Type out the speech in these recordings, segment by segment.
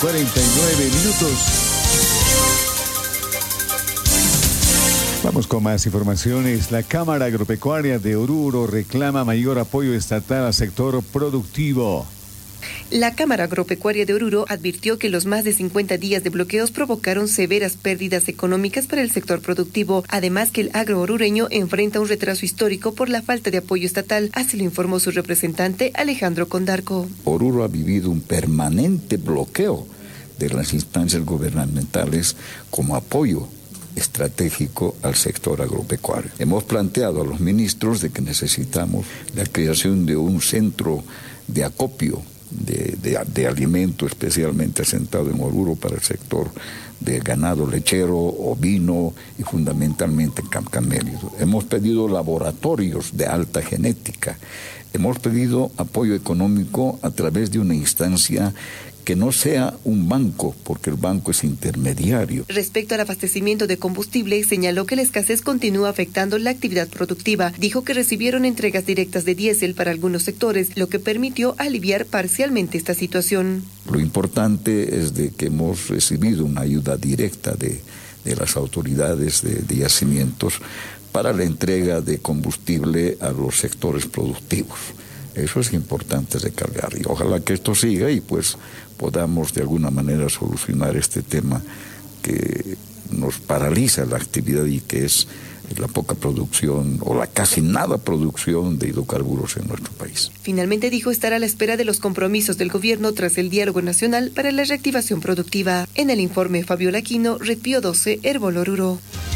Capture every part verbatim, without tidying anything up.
cuarenta y nueve minutos. Vamos con más informaciones. La Cámara Agropecuaria de Oruro reclama mayor apoyo estatal al sector productivo. La Cámara Agropecuaria de Oruro advirtió que los más de cincuenta días de bloqueos provocaron severas pérdidas económicas para el sector productivo, además que el agro orureño enfrenta un retraso histórico por la falta de apoyo estatal, así lo informó su representante Alejandro Condarco. Oruro ha vivido un permanente bloqueo de las instancias gubernamentales como apoyo estratégico al sector agropecuario. Hemos planteado a los ministros de que necesitamos la creación de un centro de acopio De, de, de alimento especialmente asentado en Oruro para el sector de ganado lechero, ovino y fundamentalmente camello. Hemos pedido laboratorios de alta genética, hemos pedido apoyo económico a través de una instancia que no sea un banco, porque el banco es intermediario. Respecto al abastecimiento de combustible, señaló que la escasez continúa afectando la actividad productiva. Dijo que recibieron entregas directas de diésel para algunos sectores, lo que permitió aliviar parcialmente esta situación. Lo importante es de que hemos recibido una ayuda directa de, de las autoridades de, de yacimientos para la entrega de combustible a los sectores productivos. Eso es importante recargar y ojalá que esto siga y pues podamos de alguna manera solucionar este tema que nos paraliza la actividad y que es la poca producción o la casi nada producción de hidrocarburos en nuestro país. Finalmente dijo estar a la espera de los compromisos del gobierno tras el diálogo nacional para la reactivación productiva. En el informe Fabiola Aquino, Red Pío doce, Herbol Oruro.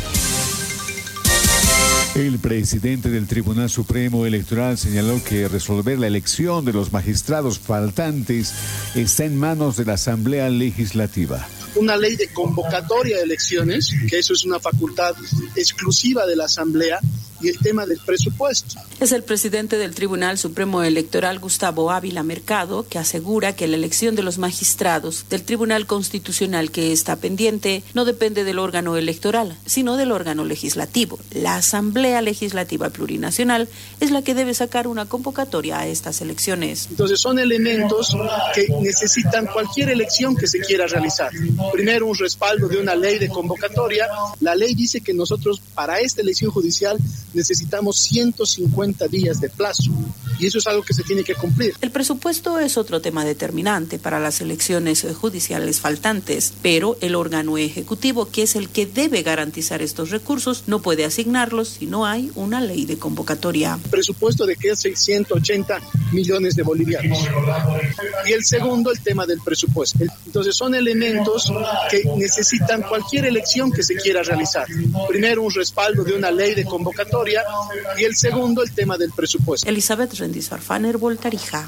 El presidente del Tribunal Supremo Electoral señaló que resolver la elección de los magistrados faltantes está en manos de la Asamblea Legislativa. Una ley de convocatoria de elecciones, que eso es una facultad exclusiva de la Asamblea, y el tema del presupuesto. Es el presidente del Tribunal Supremo Electoral, Gustavo Ávila Mercado, que asegura que la elección de los magistrados del Tribunal Constitucional que está pendiente no depende del órgano electoral, sino del órgano legislativo. La Asamblea Legislativa Plurinacional es la que debe sacar una convocatoria a estas elecciones. Entonces son elementos que necesitan cualquier elección que se quiera realizar. Primero, un respaldo de una ley de convocatoria. La ley dice que nosotros para esta elección judicial necesitamos ciento cincuenta días de plazo y eso es algo que se tiene que cumplir. El presupuesto es otro tema determinante para las elecciones judiciales faltantes, pero el órgano ejecutivo, que es el que debe garantizar estos recursos, no puede asignarlos si no hay una ley de convocatoria. Presupuesto de que es seiscientos ochenta millones de bolivianos. Y el segundo, el tema del presupuesto. Entonces son elementos que necesitan cualquier elección que se quiera realizar. Primero, un respaldo de una ley de convocatoria y el segundo, el tema del presupuesto. Elizabeth Rendiz Farfán, Herbol Tarija.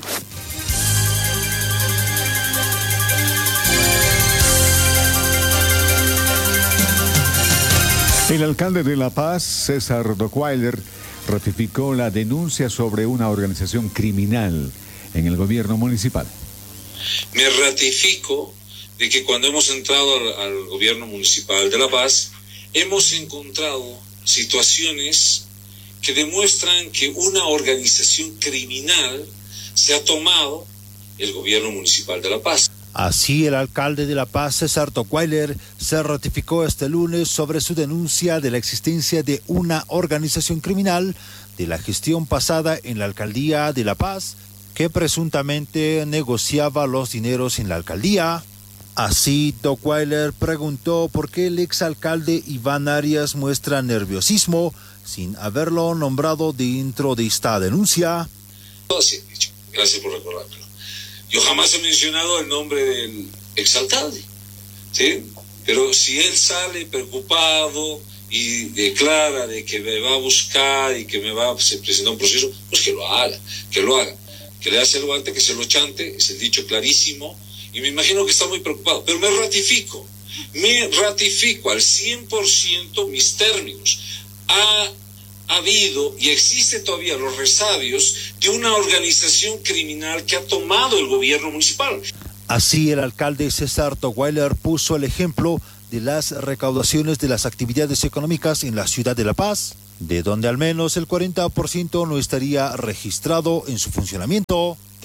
El alcalde de La Paz, César Dockweiler, ratificó la denuncia sobre una organización criminal en el gobierno municipal. Me ratifico de que cuando hemos entrado al, al gobierno municipal de La Paz, hemos encontrado situaciones que demuestran que una organización criminal se ha tomado el gobierno municipal de La Paz. Así, el alcalde de La Paz, César Dockweiler, se ratificó este lunes sobre su denuncia de la existencia de una organización criminal de la gestión pasada en la alcaldía de La Paz, que presuntamente negociaba los dineros en la alcaldía. Así, Dockweiler preguntó por qué el exalcalde Iván Arias muestra nerviosismo sin haberlo nombrado dentro de esta denuncia. Sí, dicho. Gracias por recordármelo. Yo jamás he mencionado el nombre del exalcalde, ¿sí? Pero si él sale preocupado y declara de que me va a buscar y que me va a presentar un proceso, pues que lo haga, que lo haga. Que le hace el guante, que se lo chante, es el dicho clarísimo. Y me imagino que está muy preocupado, pero me ratifico, me ratifico al cien por ciento mis términos. Ha habido y existe todavía los resabios de una organización criminal que ha tomado el gobierno municipal. Así, el alcalde César Dockweiler puso el ejemplo de las recaudaciones de las actividades económicas en la ciudad de La Paz, de donde al menos el cuarenta por ciento no estaría registrado en su funcionamiento.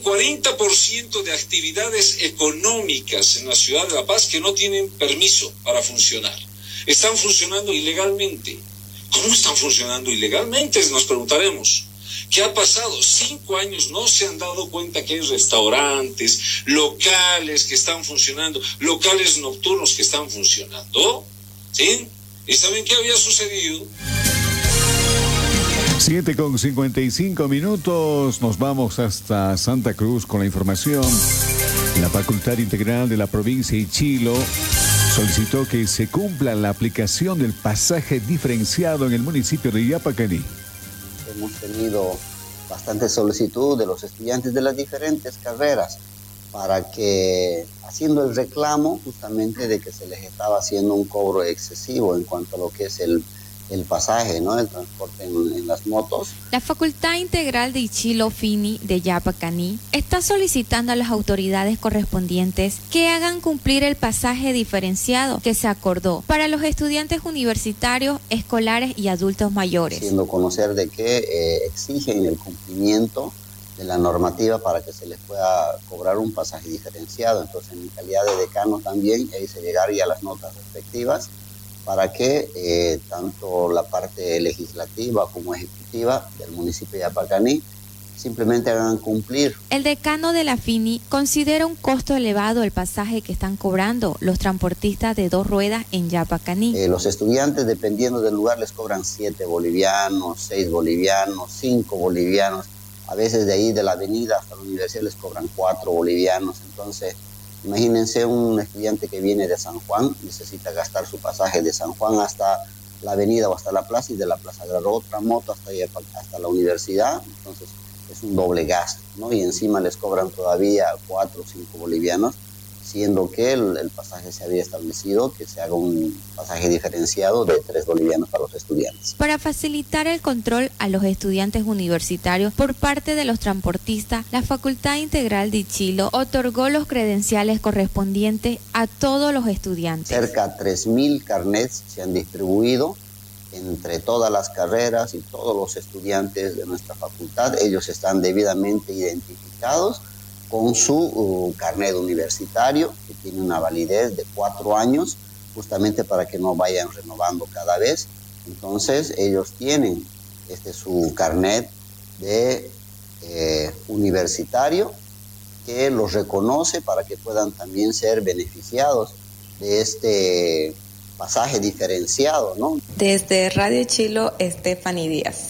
cuarenta por ciento de actividades económicas en la ciudad de La Paz que no tienen permiso para funcionar. Están funcionando ilegalmente. ¿Cómo están funcionando ilegalmente? Nos preguntaremos. ¿Qué ha pasado? Cinco años no se han dado cuenta que hay restaurantes, locales que están funcionando, locales nocturnos que están funcionando. ¿Sí? ¿Y saben qué había sucedido? siete con cincuenta y cinco minutos, nos vamos hasta Santa Cruz con la información. La Facultad Integral de la provincia de Chilo solicitó que se cumpla la aplicación del pasaje diferenciado en el municipio de Yapacaní. Hemos tenido bastante solicitud de los estudiantes de las diferentes carreras para que, haciendo el reclamo justamente de que se les estaba haciendo un cobro excesivo en cuanto a lo que es el el pasaje, ¿no? El transporte en, en las motos. La Facultad Integral de Ichilo Fini de Yapacaní está solicitando a las autoridades correspondientes que hagan cumplir el pasaje diferenciado que se acordó para los estudiantes universitarios, escolares y adultos mayores. Haciendo conocer de que eh, exigen el cumplimiento de la normativa para que se les pueda cobrar un pasaje diferenciado. Entonces, en mi calidad de decano también hice llegar ya las notas respectivas para que eh, tanto la parte legislativa como ejecutiva del municipio de Yapacaní simplemente hagan cumplir. El decano de la Fini considera un costo elevado el pasaje que están cobrando los transportistas de dos ruedas en Yapacaní. Eh, los estudiantes, dependiendo del lugar, les cobran siete bolivianos, seis bolivianos, cinco bolivianos. A veces de ahí de la avenida hasta la universidad les cobran cuatro bolivianos. Entonces, imagínense un estudiante que viene de San Juan, necesita gastar su pasaje de San Juan hasta la avenida o hasta la plaza, y de la plaza agarrar otra moto hasta, hasta la universidad. Entonces es un doble gasto, ¿no? Y encima les cobran todavía cuatro o cinco bolivianos, siendo que el, el pasaje se había establecido que se haga un pasaje diferenciado de tres bolivianos para los estudiantes. Para facilitar el control a los estudiantes universitarios por parte de los transportistas, la Facultad Integral de Ichilo otorgó los credenciales correspondientes a todos los estudiantes. Cerca de tres mil carnets se han distribuido entre todas las carreras y todos los estudiantes de nuestra facultad. Ellos están debidamente identificados con su uh, carnet universitario, que tiene una validez de cuatro años, justamente para que no vayan renovando cada vez. Entonces, ellos tienen este su carnet de eh, universitario, que los reconoce para que puedan también ser beneficiados de este pasaje diferenciado, ¿no? Desde Radio Chilo, Stephanie Díaz.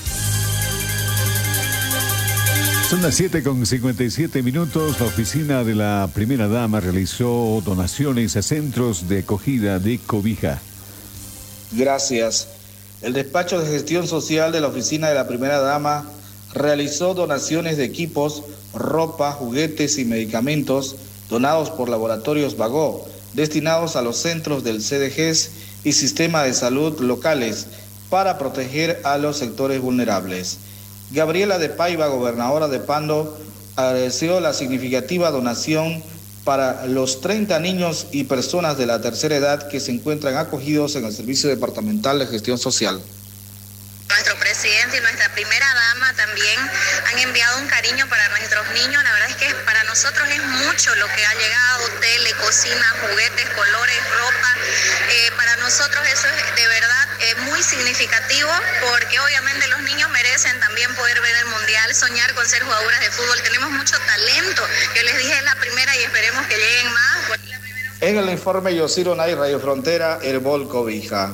Son las siete con cincuenta y siete minutos. La oficina de la primera dama realizó donaciones a centros de acogida de Cobija. Gracias. El despacho de gestión social de la oficina de la primera dama realizó donaciones de equipos, ropa, juguetes y medicamentos donados por Laboratorios Bagó, destinados a los centros del C D G E S y Sistema de Salud locales para proteger a los sectores vulnerables. Gabriela de Paiva, gobernadora de Pando, agradeció la significativa donación para los treinta niños y personas de la tercera edad que se encuentran acogidos en el Servicio Departamental de Gestión Social. Nuestro presidente y nuestra primera dama también han enviado un cariño para nuestros niños. La verdad es que para nosotros es mucho lo que ha llegado: tele, cocina, juguetes, colores, ropa. Eh, para nosotros eso es de verdad eh, muy significativo, porque obviamente los niños merecen también poder ver el mundial, soñar con ser jugadoras de fútbol. Tenemos mucho talento. Yo les dije es la primera y esperemos que lleguen más. En el informe Yosiro Nay, Radio Frontera, Herbol Cobija.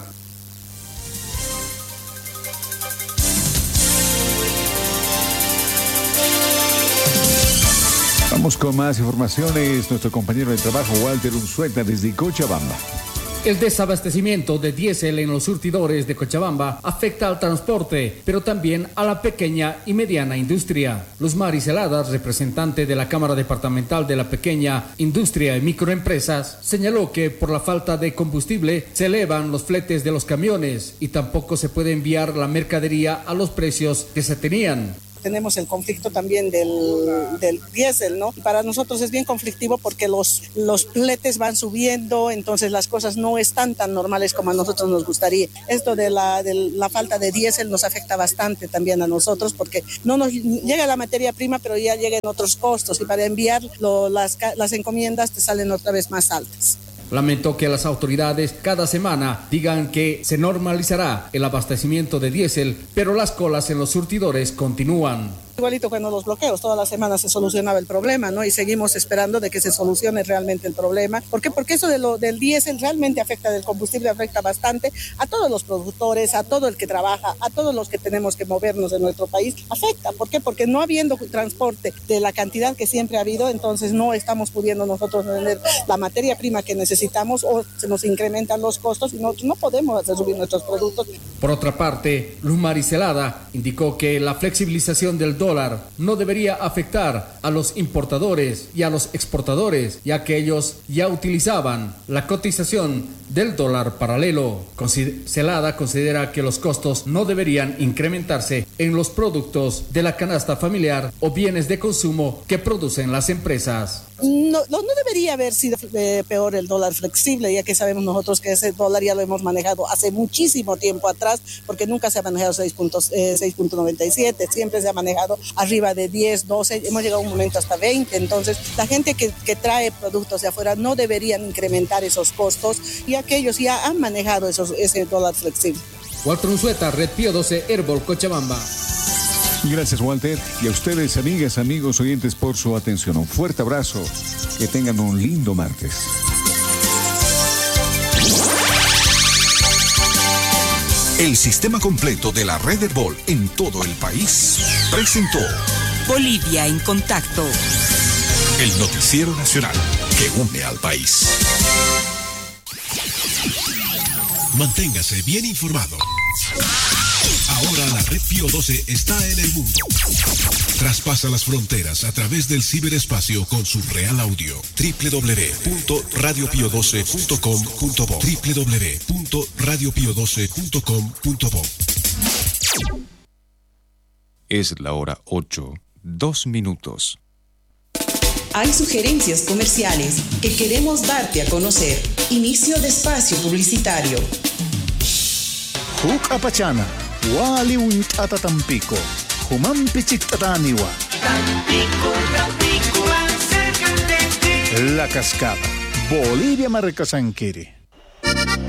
Vamos con más informaciones. Nuestro compañero de trabajo, Walter Unzueta, desde Cochabamba. El desabastecimiento de diésel en los surtidores de Cochabamba afecta al transporte, pero también a la pequeña y mediana industria. Luz Mari Celadas, representante de la Cámara Departamental de la Pequeña Industria y Microempresas, señaló que por la falta de combustible se elevan los fletes de los camiones y tampoco se puede enviar la mercadería a los precios que se tenían. tenemos el conflicto también del, del diésel, ¿no? Para nosotros es bien conflictivo porque los, los fletes van subiendo, entonces las cosas no están tan normales como a nosotros nos gustaría. Esto de la, de la falta de diésel nos afecta bastante también a nosotros porque no nos llega la materia prima, pero ya llegan otros costos y para enviar lo, las, las encomiendas te salen otra vez más altas. Lamentó que las autoridades cada semana digan que se normalizará el abastecimiento de diésel, pero las colas en los surtidores continúan. Igualito cuando los bloqueos, todas las semanas se solucionaba el problema, ¿no? Y seguimos esperando de que se solucione realmente el problema. ¿Por qué? Porque eso de lo, del diésel realmente afecta, del combustible afecta bastante a todos los productores, a todo el que trabaja, a todos los que tenemos que movernos en nuestro país. Afecta, ¿por qué? Porque no habiendo transporte de la cantidad que siempre ha habido, entonces no estamos pudiendo nosotros tener la materia prima que necesitamos o se nos incrementan los costos y nosotros no podemos hacer subir nuestros productos. Por otra parte, Luz Mari Celada indicó que la flexibilización del dólar no debería afectar a los importadores y a los exportadores, ya que ellos ya utilizaban la cotización del dólar paralelo. Celada considera que los costos no deberían incrementarse en los productos de la canasta familiar o bienes de consumo que producen las empresas. No, no, no debería haber sido eh, peor el dólar flexible, ya que sabemos nosotros que ese dólar ya lo hemos manejado hace muchísimo tiempo atrás, porque nunca se ha manejado seis punto noventa y siete, siempre se ha manejado arriba de diez, doce, hemos llegado a un momento hasta veinte, entonces la gente que, que trae productos de afuera no deberían incrementar esos costos, ya que ellos ya han manejado esos, ese dólar flexible. Walter Unzueta, Red Pío doce, Herbol, Cochabamba. Gracias, Walter. Y a ustedes, amigas, amigos, oyentes, por su atención. Un fuerte abrazo. Que tengan un lindo martes. El sistema completo de la red Herbol en todo el país presentó Bolivia en Contacto. El noticiero nacional que une al país. Manténgase bien informado. Ahora la red Pío doce está en el mundo. Traspasa las fronteras a través del ciberespacio con su real audio. doble u doble u doble u punto radio pío doce punto com punto bo doble u doble u doble u punto radio pío doce punto com punto bo. Es la hora ocho, dos minutos. Hay sugerencias comerciales que queremos darte a conocer. Inicio de espacio publicitario. Huk apachana, wali untata Tampico, humampichiktataniwa. Tampico, Tampico, más cerca de ti. La Cascada, Bolivia Marcasanquiri.